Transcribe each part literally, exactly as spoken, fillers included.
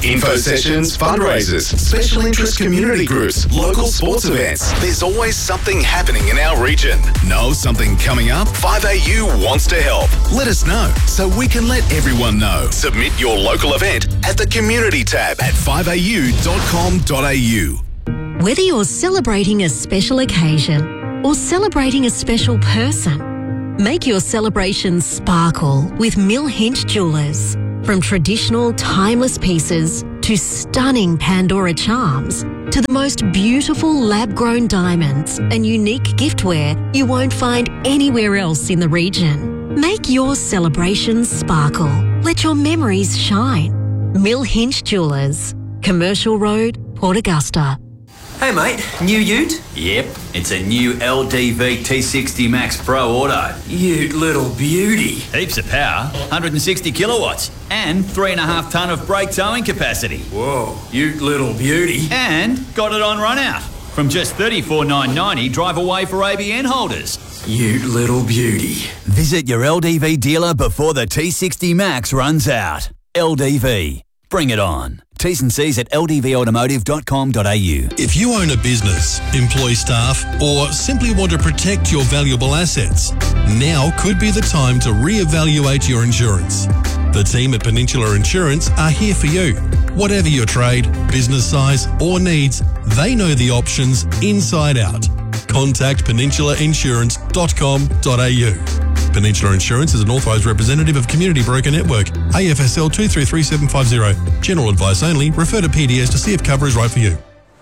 Info sessions, fundraisers, special interest community groups, local sports events. There's always something happening in our region. Know something coming up? five A U wants to help. Let us know so we can let everyone know. Submit your local event at the community tab at five a u dot com dot a u. Whether you're celebrating a special occasion or celebrating a special person, make your celebrations sparkle with Mill Hinch Jewellers. From traditional, timeless pieces to stunning Pandora charms to the most beautiful lab-grown diamonds and unique giftware you won't find anywhere else in the region. Make your celebrations sparkle. Let your memories shine. Mill Hinch Jewellers, Commercial Road, Port Augusta. Hey mate, new ute? Yep, it's a new L D V T sixty Max Pro Auto. Ute little beauty. Heaps of power, one hundred sixty kilowatts, and three and a half tonne of brake towing capacity. Whoa, ute little beauty. And got it on run out. From just thirty-four thousand nine hundred ninety, drive away for A B N holders. Ute little beauty. Visit your L D V dealer before the T sixty Max runs out. L D V. Bring it on. T's and C's at l d v automotive dot com dot a u. If you own a business, employ staff, or simply want to protect your valuable assets, now could be the time to reevaluate your insurance. The team at Peninsula Insurance are here for you. Whatever your trade, business size, or needs, they know the options inside out. Contact peninsula insurance dot com dot a u. Peninsula Insurance is an authorised representative of Community Broker Network, A F S L two three three seven five zero. General advice only. Refer to P D S to see if cover is right for you.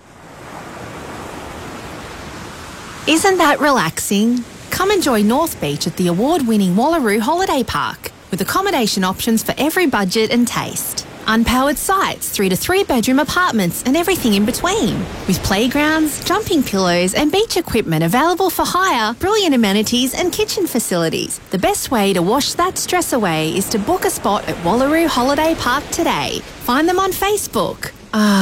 Isn't that relaxing? Come enjoy North Beach at the award-winning Wallaroo Holiday Park with accommodation options for every budget and taste. Unpowered sites, three to three bedroom apartments and everything in between. With playgrounds, jumping pillows and beach equipment available for hire, brilliant amenities and kitchen facilities. The best way to wash that stress away is to book a spot at Wallaroo Holiday Park today. Find them on Facebook.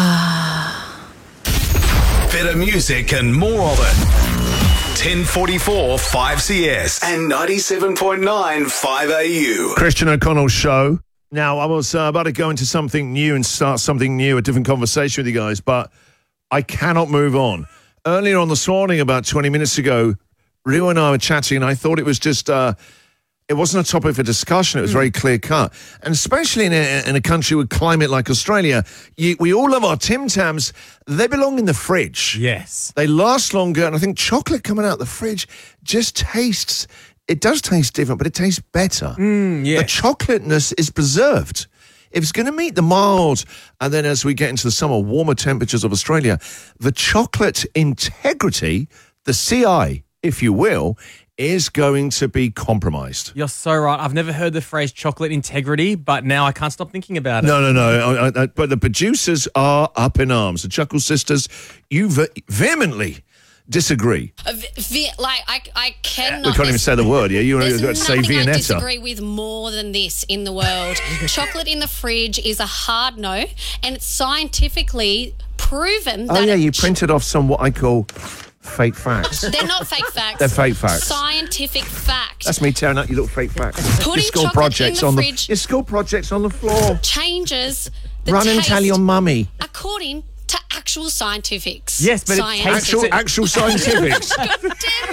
Ah. Better music and more of it. ten forty-four five C S and ninety-seven point nine five A U. Christian O'Connell's show. Now, I was uh, about to go into something new and start something new, a different conversation with you guys, but I cannot move on. Earlier on this morning, about twenty minutes ago, Rio and I were chatting, and I thought it was just, uh, it wasn't a topic for discussion. It was very clear cut. And especially in a, in a country with climate like Australia, you, we all love our Tim Tams. They belong in the fridge. Yes. They last longer, and I think chocolate coming out of the fridge just tastes... It does taste different, but it tastes better. Mm, yes. The chocolateness is preserved. If it's going to meet the mild, and then as we get into the summer, warmer temperatures of Australia, the chocolate integrity, the C I, if you will, is going to be compromised. You're so right. I've never heard the phrase chocolate integrity, but now I can't stop thinking about it. No, no, no. I, I, but the producers are up in arms. The Chuckle Sisters, you ve- vehemently... disagree. Uh, v- like, I, I cannot... We can't even say the word, yeah? You want to say Viennetta. I disagree with more than this in the world. Chocolate in the fridge is a hard no, and it's scientifically proven that... Oh, yeah, you ch- printed off some what I call fake facts. They're not fake facts. They're fake facts. Scientific facts. That's me tearing out your little fake facts. Putting your school chocolate projects in the on fridge the Your school projects on the floor. changes the Run taste and tell your mummy. according to actual scientifics. Yes, but it Science. tastes- Actual, actual scientifics. God damn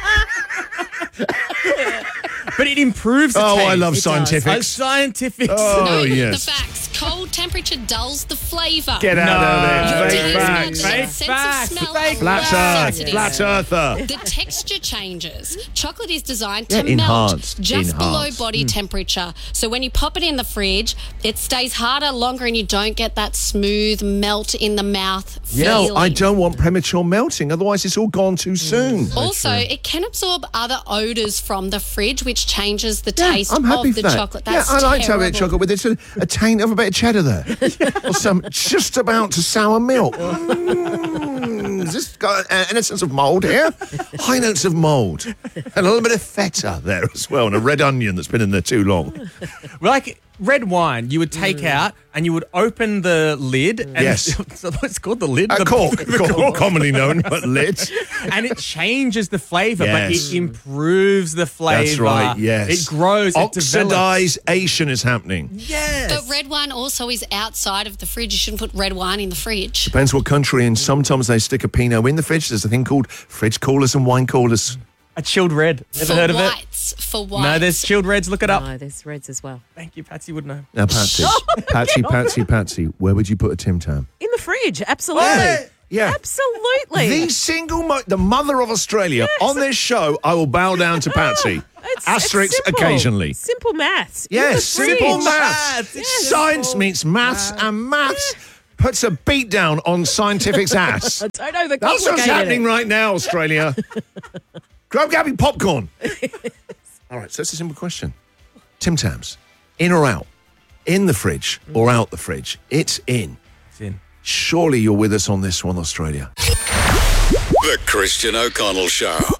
it. But it improves the Oh, taste. I love It does. scientifics. Uh, scientifics. Oh, No, yes. the facts. Cold temperature dulls the flavour. Get out No. of Your there. Fake taste facts. buds and Fake sense facts. of smell Fake are Flat less earth. sensitive. Flat earther. The texture changes. Chocolate is designed Yeah, to melt enhanced. just Enhanced. below body temperature. So when you pop it in the fridge, it stays harder longer and you don't get that smooth melt in the mouth feeling. No, I don't want premature melting. Otherwise, it's all gone too soon. Also, it can absorb other odours from the fridge, which changes the Yeah, taste I'm happy of for the that. chocolate. That's yeah, I like to have a bit of terrible. chocolate with it. A, a taint of a bit of cheddar there. Or some just about to sour milk. Mm, has this got uh, an essence of mould here? High notes of mould. And a little bit of feta there as well, and a red onion that's been in there too long. Like, red wine you would take out and you would open the lid. And Yes. so it's called the lid? A the cork, cork, commonly known, but lid. And it changes the flavour, but Yes. it improves the flavour. That's right, yes. It grows, it develops. Oxidization is happening. Yes. But red wine also is outside of the fridge. You shouldn't put red wine in the fridge. Depends what country, and sometimes they stick a Pinot in the fridge. There's a thing called fridge coolers and wine coolers. A chilled red. Ever for heard of whites, For whites. No, there's chilled reds. Look it up. No, there's reds as well. Thank you, Patsy would know. Now, Patsy, Patsy, Patsy, Patsy, where would you put a Tim Tam? In the fridge, absolutely. Hey! Yeah. Absolutely. The single, mo- the mother of Australia. Yes. On this show, I will bow down to Patsy. It's, Asterix it's simple. occasionally. Simple maths. In Yes, the fridge. simple maths. Maths. Yes. Science meets maths, and maths puts a beat down on scientific's ass. I don't know the That's what's complicated happening it. right now, Australia. Grab Gabby popcorn. All right, so that's a simple question. Tim Tams, in or out? In the fridge or out the fridge? It's in. It's in. Surely you're with us on this one, Australia. The Christian O'Connell Show.